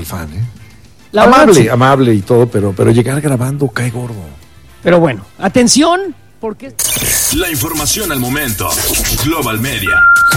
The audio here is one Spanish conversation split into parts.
el fan, ¿eh? Amable y todo, pero llegar grabando cae gordo. Pero bueno, atención, porque... La información al momento. Global Media.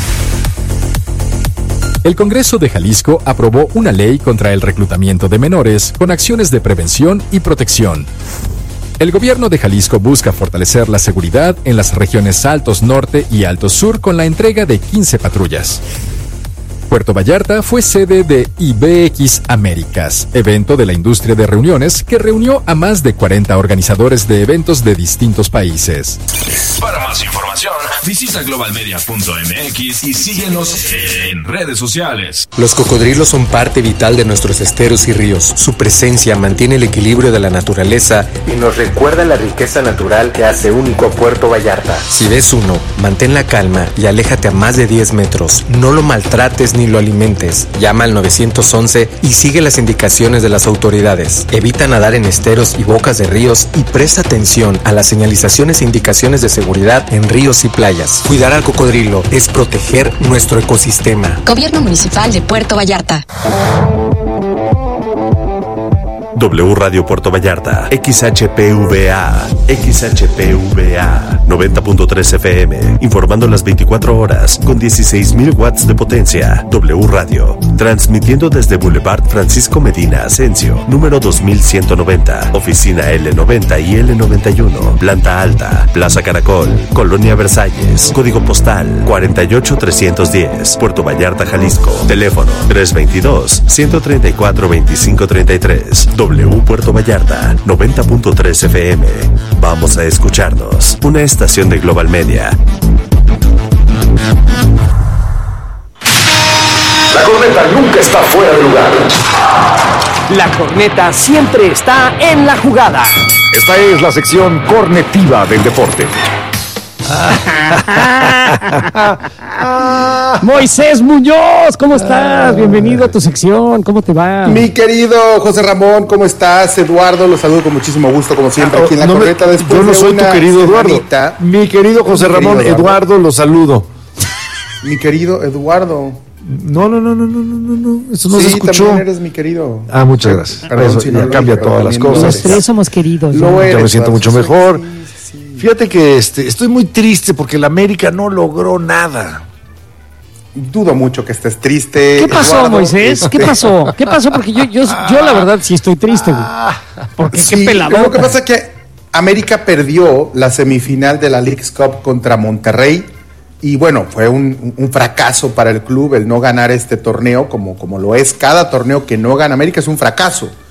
El Congreso de Jalisco aprobó una ley contra el reclutamiento de menores con acciones de prevención y protección. El gobierno de Jalisco busca fortalecer la seguridad en las regiones Altos Norte y Altos Sur con la entrega de 15 patrullas. Puerto Vallarta fue sede de IBX Américas, evento de la industria de reuniones que reunió a más de 40 organizadores de eventos de distintos países. Para más información, visita globalmedia.mx y síguenos en redes sociales. Los cocodrilos son parte vital de nuestros esteros y ríos. Su presencia mantiene el equilibrio de la naturaleza y nos recuerda la riqueza natural que hace único a Puerto Vallarta. Si ves uno, mantén la calma y aléjate a más de 10 metros. No lo maltrates ni lo alimentes. Llama al 911 y sigue las indicaciones de las autoridades. Evita nadar en esteros y bocas de ríos y presta atención a las señalizaciones e indicaciones de seguridad en ríos y playas. Cuidar al cocodrilo es proteger nuestro ecosistema. Gobierno Municipal de Puerto Vallarta. W Radio Puerto Vallarta, XHPVA 90.3 FM, informando las 24 horas con 16,000 watts de potencia. W Radio, transmitiendo desde Boulevard Francisco Medina Asensio, número 2190, oficina L90 y L91, planta alta, Plaza Caracol, Colonia Versalles, código postal 48310, Puerto Vallarta, Jalisco, teléfono 322-134-2533. W Puerto Vallarta, 90.3 FM. Vamos a escucharnos. Una estación de Global Media. La corneta nunca está fuera de lugar. La corneta siempre está en la jugada. Esta es la sección cornetiva del deporte. Moisés Muñoz, ¿cómo estás? Bienvenido a tu sección, ¿cómo te va? Mi querido José Ramón, ¿cómo estás? Eduardo, los saludo con muchísimo gusto, como siempre, aquí en la corneta. Yo no soy tu querido Eduardo. Mi querido José Ramón, Eduardo, lo saludo. Mi querido Eduardo. No, eso no se escuchó. Sí, también eres mi querido. Muchas gracias. Perdón, eso si ya no cambia todas las cosas. Los tres somos queridos. Ya me siento mucho mejor. Fíjate que estoy muy triste porque el América no logró nada. Dudo mucho que estés triste. ¿Qué pasó, Eduardo, Moisés? ¿Qué pasó? ¿Qué pasó? Porque yo la verdad sí estoy triste, güey. Porque sí, qué pelador. Lo que pasa es que América perdió la semifinal de la Leagues Cup contra Monterrey. Y bueno, fue un fracaso para el club el no ganar este torneo, como lo es cada torneo que no gana América, es un fracaso.